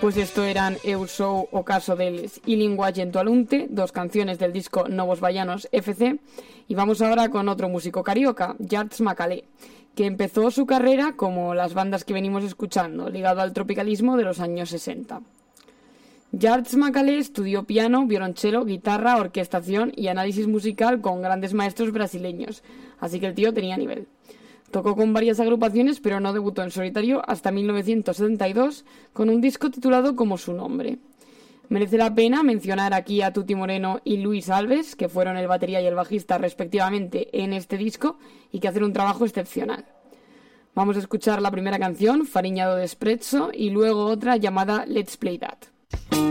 Pues esto eran Eu sou o caso deles y Linguaggio Alunte, 2 canciones del disco Novos Vallanos FC. Y vamos ahora con otro músico carioca, Jarts Macalé, que empezó su carrera como las bandas que venimos escuchando, ligado al tropicalismo de los años 60. Jarts Macalé estudió piano, violonchelo, guitarra, orquestación y análisis musical con grandes maestros brasileños, así que el tío tenía nivel. Tocó con varias agrupaciones, pero no debutó en solitario hasta 1972 con un disco titulado como su nombre. Merece la pena mencionar aquí a Tuti Moreno y Luis Alves, que fueron el batería y el bajista respectivamente en este disco y que hacen un trabajo excepcional. Vamos a escuchar la primera canción, Fariñado de Sprezzo, y luego otra llamada Let's Play That.